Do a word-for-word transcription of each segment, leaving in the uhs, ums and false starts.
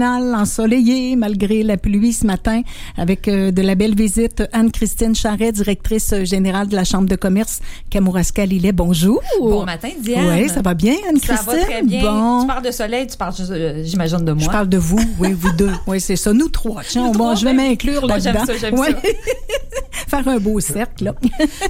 ensoleillé malgré la pluie ce matin avec euh, de la belle visite. Anne-Christine Charret, directrice générale de la Chambre de commerce Kamouraska-Lillet. Bonjour. Bon matin, Diane. Oui, ça va bien, Anne-Christine? Ça va très bien. Bon. Tu parles de soleil, tu parles, euh, j'imagine, de moi. Je parle de vous, oui, vous deux. Oui, c'est ça. Nous trois. Tiens, Nous bon, trois, je vais ben, m'inclure moi, là-dedans. J'aime ça, j'aime ouais. ça. Faire un beau cercle, là.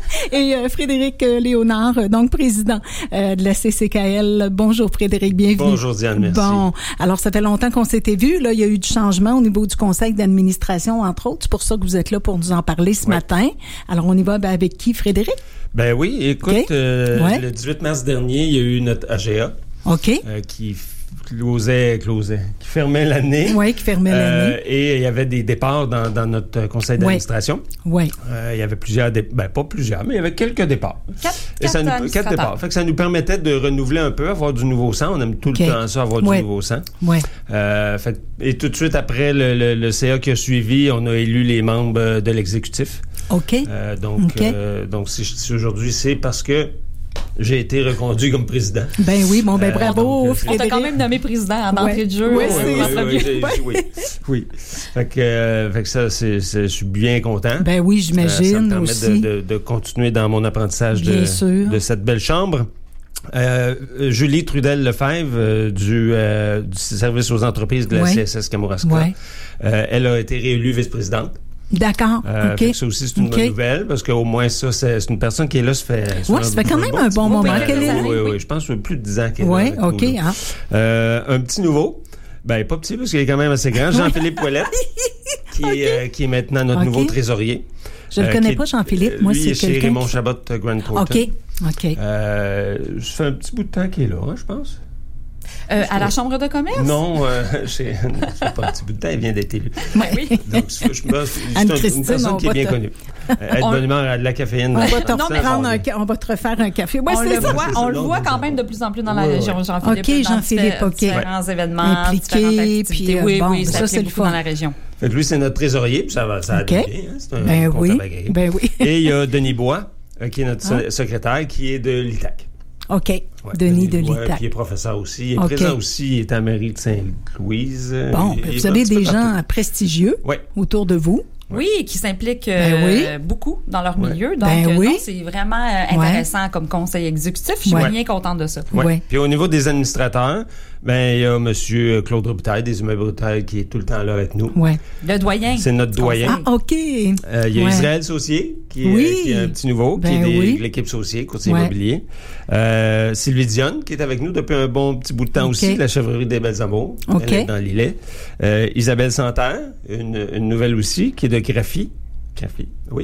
Et euh, Frédéric Léonard, donc président euh, de la C C K L. Bonjour, Frédéric, bienvenue. Bonjour, Diane, merci. Bon, alors ça fait longtemps qu'on s'était vus. Là, il y a eu du changement au niveau du conseil d'administration, entre autres. C'est pour ça que vous êtes là pour nous en parler ce ouais. matin. Alors, on y va ben, avec qui, Frédéric? Ben oui, écoute, okay. euh, ouais. le dix-huit mars dernier, il y a eu notre A G A OK. Euh, qui closait, closait, qui fermait l'année. Oui, qui fermait euh, l'année. Et il y avait des départs dans, dans notre conseil d'administration. Oui. Ouais. Euh, il y avait plusieurs, dé- ben pas plusieurs, mais il y avait quelques départs. Quatre, et ça quatre, nous, quatre départs. Fait que ça nous permettait de renouveler un peu, avoir du nouveau sang. On aime tout okay. le temps ça, avoir ouais. du nouveau sang. Oui. Euh, fait, et tout de suite après le, le, le C A qui a suivi, on a élu les membres de l'exécutif. OK. Euh, donc, okay. euh, donc si je dis aujourd'hui, c'est parce que j'ai été reconduit comme président. Ben oui, bon, ben euh, bravo, donc, Frédéric. On t'a quand même nommé président en entrée ouais. de jeu. Oui, oui, c'est oui, oui, oui, oui, oui. Fait que, euh, fait que ça, c'est, c'est, je suis bien content. Ben oui, j'imagine euh, ça me permet aussi. De, de, de continuer dans mon apprentissage de, de cette belle chambre. Euh, Julie Trudel-Lefebvre euh, du, euh, du service aux entreprises de la ouais. C S S Kamouraska. Ouais. Euh, elle a été réélue vice-présidente. D'accord. Euh, okay. Ça aussi, c'est une okay. bonne nouvelle parce qu'au moins, ça, c'est, c'est une personne qui est là, ça fait. Oui, ça fait quand même un bon moment oui, qu'elle est là. Oui, oui, oui. Je pense que plus de dix ans qu'elle ouais, est là. Oui, OK. Hein. Euh, un petit nouveau. Ben, pas petit parce qu'il est quand même assez grand. Jean-Philippe Ouellette, qui, okay. euh, qui est maintenant notre okay. nouveau trésorier. Je ne le connais euh, pas, Jean-Philippe. Moi, lui, c'est il est quelqu'un. Chez Raymond qui... Chabot, Grand Thornton. OK. OK. Euh, ça fait un petit bout de temps qu'il est là, hein, je pense. Euh, à la Chambre de commerce? Non, euh, c'est, c'est pas un petit bout de temps, il vient d'être élu. Ouais, oui. Donc, je, je, je, c'est une, une personne qui est bien te... connue. Euh, être bonne humeur à de la caféine. On va te, non, mais un, on va te refaire un café. Ouais, on c'est le ça. voit, on le voit quand même de plus en plus dans la ouais, région, ouais. Jean-Philippe. OK, Jean-Philippe, OK. Différents ouais. événements, impliqués, puis euh, oui, bon, oui, ça, ça c'est le fun dans la région. Fait que lui, c'est notre trésorier, puis ça va, ça a okay. bien, hein, c'est un ben oui, ben oui. Et il y a Denis Bois, euh, qui est notre ah. secrétaire, qui est de l'I T A C. OK. Ouais, Denis, Denis de l'I T A C. Ouais, puis il est professeur aussi. Il est okay. présent aussi. Il est à la mairie de Sainte-Louise. Bon, il, vous avez des gens partout. Prestigieux ouais. autour de vous. Oui, qui s'impliquent ben euh, oui. beaucoup dans leur milieu. Ouais. Donc, ben euh, oui. non, c'est vraiment euh, intéressant ouais. comme conseil exécutif. Je suis ouais. bien contente de ça. Ouais. Ouais. Puis au niveau des administrateurs, ben il y a M. Claude Robitaille, des immeubles Robitaille, qui est tout le temps là avec nous. Ouais. Le doyen. C'est notre doyen. Ah, OK. Euh, il y a ouais. Israël Saucier, qui est, oui. qui est un petit nouveau, ben qui est des, oui. de l'équipe Saucier, courtier ouais. immobilier. Euh, Sylvie Dionne, qui est avec nous depuis un bon petit bout de temps okay. aussi, de la chèvrerie des Belles Amours. Okay. Elle est dans l'îlet. Euh, Isabelle Santerre, une, une nouvelle aussi, qui est de Graphie. Graphie, oui.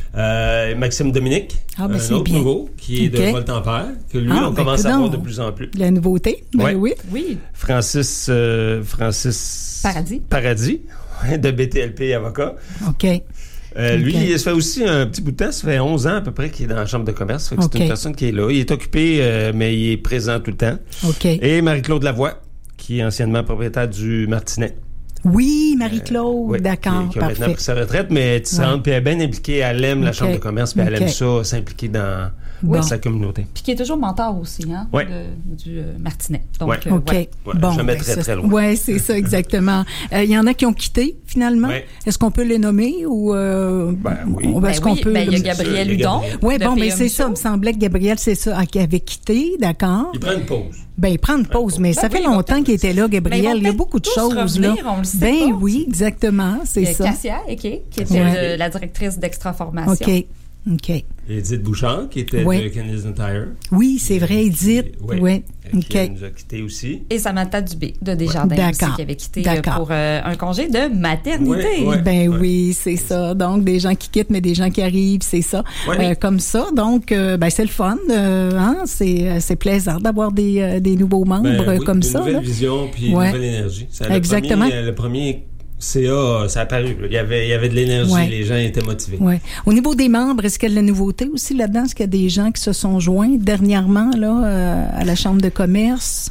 Euh, Maxime Dominique, ah, ben un c'est autre bien. nouveau, qui est okay. de Voltampère, que lui, ah, on ben commence coudonc. à voir de plus en plus. La nouveauté, ben ouais. oui. Oui. Francis, euh, Francis Paradis. Paradis, de B T L P avocat. OK. Euh, lui, okay. il se fait aussi un petit bout de temps, ça fait onze ans à peu près qu'il est dans la chambre de commerce. Fait que okay. c'est une personne qui est là. Il est occupé, euh, mais il est présent tout le temps. OK. Et Marie-Claude Lavoie, qui est anciennement propriétaire du Martinet. Oui, Marie-Claude, euh, oui, d'accord, qui, qui a parfait. maintenant pris sa retraite, mais elle est ouais. puis elle est bien impliquée, elle aime okay. la chambre de commerce, puis okay. elle aime ça, s'impliquer dans, bon. dans sa communauté. Puis qui est toujours mentor aussi, hein, ouais. de, du euh, Martinet. Donc, ouais. euh, OK. Ouais. Ouais, bon, jamais ben très, ça, très loin. Oui, c'est ça, exactement. Il euh, y en a qui ont quitté, finalement. Ouais. Est-ce qu'on peut les nommer ou... Euh, ben oui. On, est-ce ben qu'on oui, peut... Ben, il y a Gabriel Hudon. Oui, bon, mais c'est ça. Il me semblait que Gabriel, c'est ça, qui avait quitté, d'accord. Il prend une pause. Ben, il prend une pause, mais ben ça oui, fait longtemps qu'il était là, Gabriel. Il y a beaucoup de choses, revenir, là. On le sait ben pas. oui, exactement, c'est il y a ça. Cassia, OK, qui était ouais. de, la directrice d'extra-formation. OK. OK. Edith Bouchard, qui était oui. de Canadian Tire. Oui, c'est vrai, Edith. Oui. oui. Qui okay. nous a quittés aussi. Et Samantha Dubé, de Desjardins ouais. aussi, qui avait quitté D'accord. pour euh, un congé de maternité. Ouais, ouais, ben ouais. oui, c'est ça. Donc, des gens qui quittent, mais des gens qui arrivent, c'est ça. Ouais. Euh, comme ça. Donc, euh, ben c'est le fun. Euh, hein? c'est, c'est plaisant d'avoir des, euh, des nouveaux membres ben, oui, comme une ça. Une nouvelle là. vision, puis ouais. une nouvelle énergie. C'est Exactement. Le premier, le premier C A, ça a apparu. Il y avait, il y avait de l'énergie, ouais. les gens étaient motivés. Ouais. Au niveau des membres, est-ce qu'il y a de la nouveauté aussi là-dedans? Est-ce qu'il y a des gens qui se sont joints dernièrement là, euh, à la Chambre de commerce?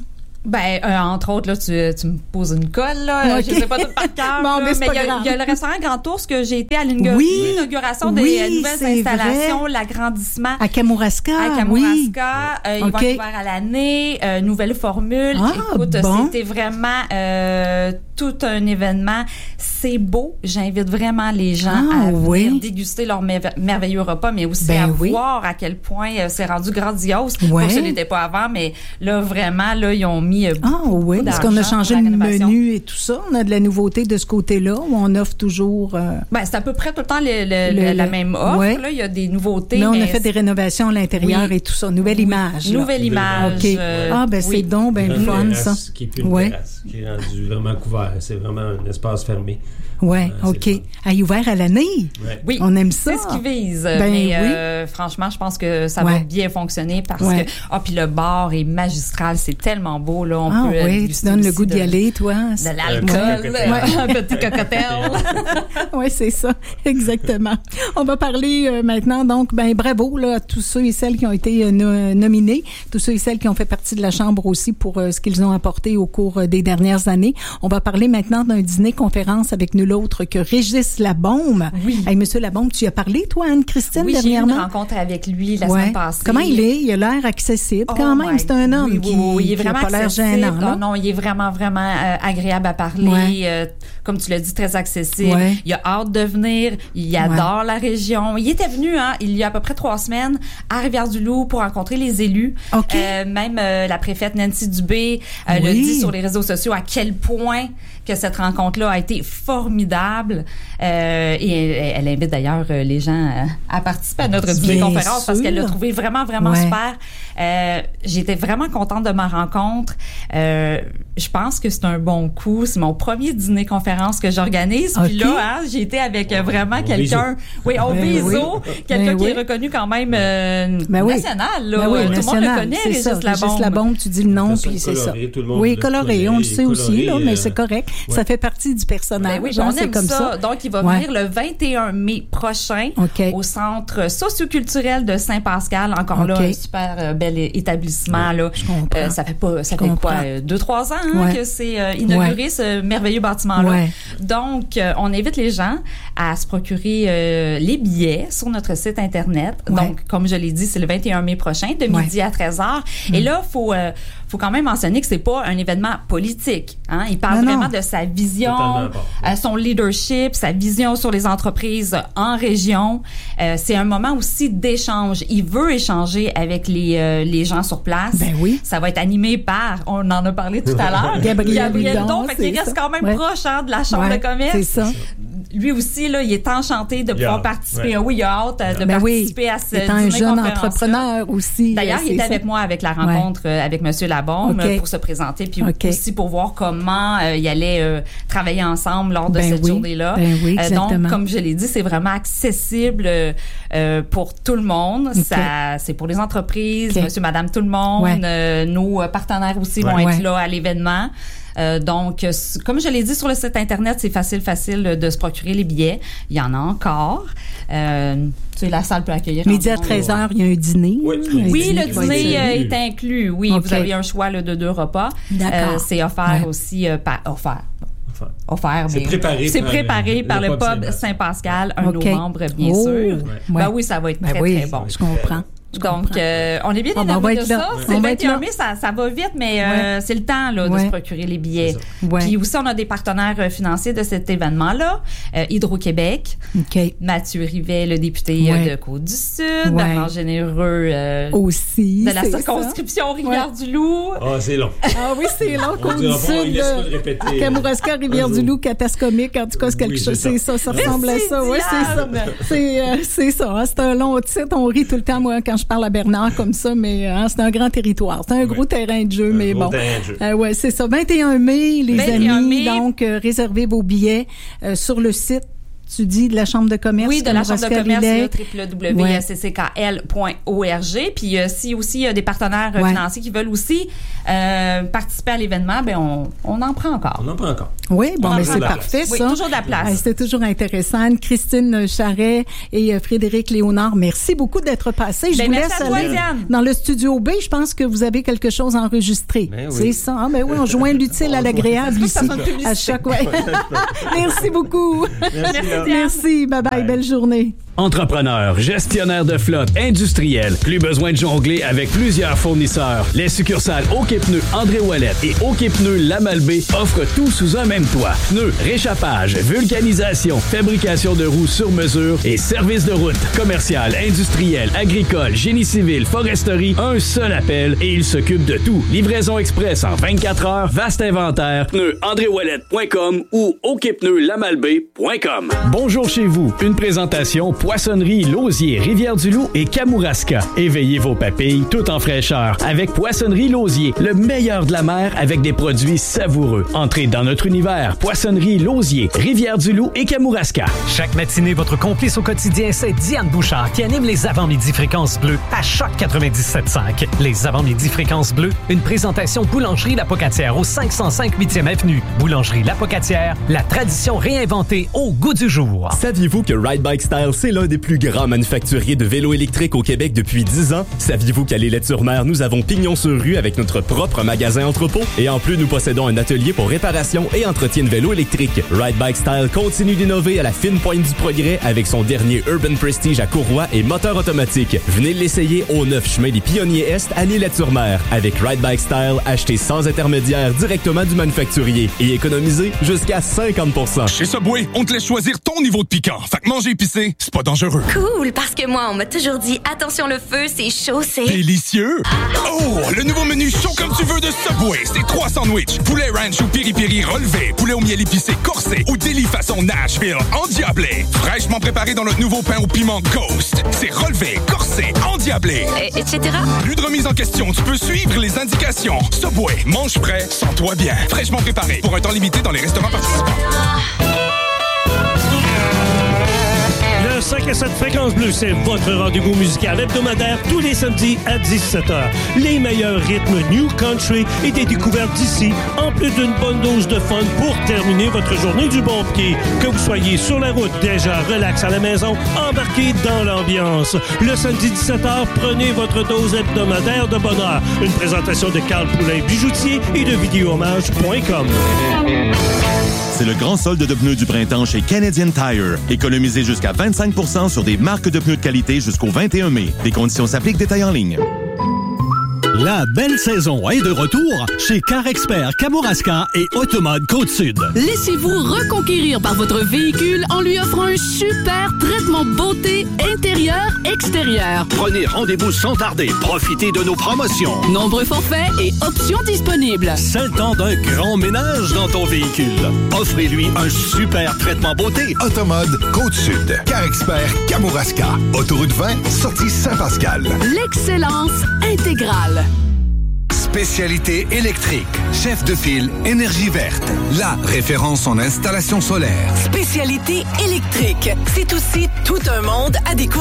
Ben, euh, entre autres, là, tu, tu me poses une colle, là. Okay. Je sais pas tout par cœur. Bon, mais il y, y a le restaurant Grand Ours que j'ai été à l'inauguration oui, des oui, nouvelles installations, vrai. l'agrandissement. À Kamouraska. À Kamouraska. Oui. Euh, okay. Ils vont être ouverts à l'année. Euh, nouvelle formule. Ah, Écoute, bon. c'était vraiment euh, tout un événement. C'est beau. J'invite vraiment les gens ah, à oui. venir déguster leur merveilleux repas, mais aussi ben, à oui. voir à quel point euh, c'est rendu grandiose. Ouais. Pour ce n'était pas avant, mais là, vraiment, là, ils ont mis ah oui, parce qu'on a changé le menu et tout ça. On a de la nouveauté de ce côté-là où on offre toujours... Euh, ben, c'est à peu près tout le temps le, le, le, la même offre. Ouais. Là, il y a des nouveautés. Là, on mais a fait des rénovations à l'intérieur oui. et tout ça. Nouvelle oui. image. Là. Nouvelle image. OK. Euh, ah, ben oui. c'est donc ben le fun, ça. Qui est plus une ouais. terrasse, qui est rendu vraiment couvert. C'est vraiment un espace fermé. Oui, euh, OK. Elle est ouverte à l'année. Ouais. Oui. On aime ça. C'est ce qu'ils visent. Ben, mais oui. euh, franchement, je pense que ça ouais. va bien fonctionner parce ouais. que... Ah, puis le bar est magistral. C'est tellement beau, là. On ah peut oui, tu donnes le goût d'y aller, toi. De l'alcool. Ouais. Un petit cocktail. Oui, c'est ça. Exactement. On va parler euh, maintenant, donc, ben bravo là, à tous ceux et celles qui ont été euh, no- nominés, tous ceux et celles qui ont fait partie de la Chambre aussi pour euh, ce qu'ils ont apporté au cours euh, des dernières années. On va parler maintenant d'un dîner-conférence avec nul autre que Régis Labaume. Oui. Hey, Monsieur Labaume, tu y as parlé, toi, Anne-Christine, oui, dernièrement? Oui, j'ai eu une rencontre avec lui la ouais. semaine passée. Comment il est? Il a l'air accessible oh quand même. C'est un homme oui, qui, oui, oui, il est vraiment qui a pas l'air gênant. Non, non, il est vraiment, vraiment euh, agréable à parler. Ouais. Euh, comme tu l'as dit, très accessible. Ouais. Il a hâte de venir. Il adore ouais. la région. Il était venu, hein, il y a à peu près trois semaines à Rivière-du-Loup pour rencontrer les élus. Okay. Euh, même euh, la préfète Nancy Dubé euh, oui. le dit sur les réseaux sociaux à quel point que cette rencontre-là a été formidable. Euh, et elle, elle invite d'ailleurs les gens à, à participer à notre dîner-conférence parce qu'elle l'a trouvé vraiment, vraiment ouais. super. Euh, j'étais vraiment contente de ma rencontre. Euh, je pense que c'est un bon coup. C'est mon premier dîner-conférence que j'organise. Okay. Puis là, hein, j'ai été avec euh, vraiment au quelqu'un... Biseau. Oui, au ben biseau. Oui. Quelqu'un ben qui oui. est reconnu quand même euh, ben oui. national. Là. Ben oui, tout national, le monde le connaît, Régis Labaume. Régis Labaume, tu dis le nom, puis c'est ça. Tout le monde oui, le coloré, connaît, on le sait coloré, aussi, là, mais euh, c'est correct. Ouais. Ça fait partie du personnage. Ben oui, on aime comme ça. ça. Donc, il va ouais. venir le vingt et un mai prochain okay. au Centre socioculturel de Saint-Pascal. Encore okay. là, un super euh, bel établissement. Ouais. Là. Euh, ça fait pas, ça fait quoi, euh, deux, trois ans hein, ouais. que c'est euh, inauguré ouais. ce merveilleux bâtiment-là. Ouais. Donc, euh, on invite les gens à se procurer euh, les billets sur notre site Internet. Ouais. Donc, comme je l'ai dit, c'est le vingt et un mai prochain, de midi ouais. à treize heures. Mm. Et là, faut, euh, faut quand même mentionner que c'est pas un événement politique. Hein? Il parle non, vraiment non. de sa vision, euh, son leadership, sa vision sur les entreprises en région. Euh, c'est un moment aussi d'échange. Il veut échanger avec les euh, les gens sur place. Ben oui. Ça va être animé par, on en a parlé tout à l'heure, Gabriel, Gabriel Don, fait qu'il reste ça. quand même ouais. proche hein, de la Chambre ouais, de commerce. C'est ça. Lui aussi, là, il est enchanté de pouvoir participer. Ouais. Oui, il a hâte de ben participer oui. à ce dîner-conférence. C'est un jeune entrepreneur aussi. D'ailleurs, il était ça. avec moi avec la rencontre ouais. avec Monsieur Labaume okay. pour se présenter, puis okay. aussi pour voir comment euh, il allait euh, travailler ensemble lors de ben cette oui. journée-là. Ben oui, euh, donc, comme je l'ai dit, c'est vraiment accessible euh, pour tout le monde. Okay. Ça, c'est pour les entreprises, okay. Monsieur, Madame, tout le monde. Ouais. Euh, nos partenaires aussi ouais. vont être ouais. là à l'événement. Euh, donc, comme je l'ai dit sur le site Internet, c'est facile, facile de se procurer les billets. Il y en a encore. Euh, tu sais, la salle peut accueillir... Midi à treize heures, il y a un dîner. Oui, un oui dîner le dîner euh, est inclus. Oui, okay. vous avez un choix là, de deux repas. D'accord. Euh, c'est offert ouais. aussi... Euh, par, offert. Offert, c'est mais préparé c'est par, préparé le, par le, le pub Saint-Pascal, un okay. de nos membres, bien oh, sûr. Ouais. Ben oui, ça va être ben très, oui, très bon. Je comprends. Donc, euh, on est bien énervé de ça. C'est le vingt et un mai, ça, ça va vite, mais euh, ouais. c'est le temps là, de ouais. se procurer les billets. Ouais. Puis aussi, on a des partenaires financiers de cet événement-là. Euh, Hydro-Québec, okay. Mathieu Rivet, le député ouais. de Côte-du-Sud, ouais. Bernard Généreux euh, aussi, de la circonscription Rivière-du-Loup. Ah, oh, c'est long. Ah oui, c'est long. Côte-du-Sud, Kamouraska, Rivière-du-Loup, Catascomique, en tout cas, c'est quelque oui, chose. C'est ça, ça ressemble à ça. Oui, c'est ça. C'est, euh, c'est ça. Hein, c'est un long titre. On rit tout le temps, moi, quand je parle à Bernard comme ça, mais hein, c'est un grand territoire. C'est un gros ouais. terrain de jeu, un mais bon. Euh, ouais, c'est ça. vingt et un mai, les amis. Mai. Donc, euh, réservez vos billets euh, sur le site tu dis de la Chambre de commerce. Oui, de la Chambre de commerce, w w w point s c k l point org. Puis euh, si aussi il y a des partenaires euh, ouais. financiers qui veulent aussi euh, participer à l'événement, ben on, on en prend encore. On en prend encore. Oui, bon, mais c'est parfait, ça. Oui, toujours de la place. Ouais, c'était toujours intéressant. Christine Charret et euh, Frédéric Léonard, merci beaucoup d'être passés. Je ben, vous laisse aller toi, dans le studio B. Je pense que vous avez quelque chose enregistré. Ben oui. C'est ça. Ah, ben oui, on joint l'utile à l'agréable ici. À chaque fois. Merci beaucoup. Merci. Merci. Bye bye. Belle journée. Entrepreneur, gestionnaire de flotte, industriel, plus besoin de jongler avec plusieurs fournisseurs. Les succursales OK Pneus André Ouellet et OK Pneus Lamalbé offrent tout sous un même toit. Pneus, réchauffage, vulcanisation, fabrication de roues sur mesure et services de route. Commercial, industriel, agricole, génie civil, foresterie, un seul appel et il s'occupe de tout. Livraison express en vingt-quatre heures, vaste inventaire, pneus andré ouellet point com ou ok pneus lamalbé point com. Bonjour chez vous, une présentation Poissonnerie Lausier, Rivière-du-Loup et Kamouraska. Éveillez vos papilles tout en fraîcheur avec Poissonnerie Lausier, le meilleur de la mer avec des produits savoureux. Entrez dans notre univers. Poissonnerie Lausier, Rivière-du-Loup et Kamouraska. Chaque matinée, votre complice au quotidien, c'est Diane Bouchard qui anime les avant-midi Fréquences Bleues à Choc quatre-vingt-dix-sept cinq. Les avant-midi Fréquences Bleues, une présentation Boulangerie La Pocatière au cinq cent cinq huitième Avenue. Boulangerie La Pocatière, la tradition réinventée au goût du jour. Saviez-vous que Ride Bike Style, c'est l'un des plus grands manufacturiers de vélos électriques au Québec depuis dix ans? Saviez-vous qu'à l'Îlette-sur-Mer, nous avons pignon sur rue avec notre propre magasin entrepôt? Et en plus, nous possédons un atelier pour réparation et entretien de vélos électriques. Ride Bike Style continue d'innover à la fine pointe du progrès avec son dernier Urban Prestige à courroie et moteur automatique. Venez l'essayer au neuf chemin des Pionniers Est à l'Îlette-sur-Mer. Avec Ride Bike Style, achetez sans intermédiaire directement du manufacturier et économisez jusqu'à cinquante pour cent. Chez Subway, on te laisse choisir ton niveau de piquant. Fait que manger épicé, c'est pas dangereux. Cool, parce que moi, on m'a toujours dit attention le feu, c'est chaud, c'est... Délicieux! Oh, le nouveau menu chaud comme tu veux de Subway, c'est trois sandwichs. Poulet ranch ou piri-piri relevé, poulet au miel épicé corsé ou délit façon Nashville endiablé. Fraîchement préparé dans notre nouveau pain au piment Ghost. C'est relevé, corsé, endiablé. Et, etc. Plus de remise en question, tu peux suivre les indications. Subway, mange frais, sens-toi bien. Fraîchement préparé pour un temps limité dans les restaurants participants. Le cinq à sept Fréquences Bleues, c'est votre rendez-vous musical hebdomadaire tous les samedis à dix-sept heures. Les meilleurs rythmes New Country et des découvertes d'ici, en plus d'une bonne dose de fun pour terminer votre journée du bon pied. Que vous soyez sur la route, déjà relax à la maison, embarquez dans l'ambiance. Le samedi dix-sept heures, prenez votre dose hebdomadaire de bonheur. Une présentation de Carl Poulain Bijoutier et de vidéohommage point com. C'est le grand solde de pneus du printemps chez Canadian Tire. Économisez jusqu'à vingt-cinq pour cent sur des marques de pneus de qualité jusqu'au vingt et un mai. Des conditions s'appliquent, détails en ligne. La belle saison est de retour chez Car Expert Kamouraska et Automode Côte-Sud. Laissez-vous reconquérir par votre véhicule en lui offrant un super traitement beauté intérieur-extérieur. Prenez rendez-vous sans tarder. Profitez de nos promotions. Nombreux forfaits et options disponibles. C'est le temps d'un grand ménage dans ton véhicule. Offrez-lui un super traitement beauté. Automode Côte-Sud. Car Expert Kamouraska. Autoroute vingt, sortie Saint-Pascal. L'excellence intégrale. Spécialité électrique. Chef de file Énergie verte. La référence en installation solaire. Spécialité électrique. C'est aussi tout un monde à découvrir.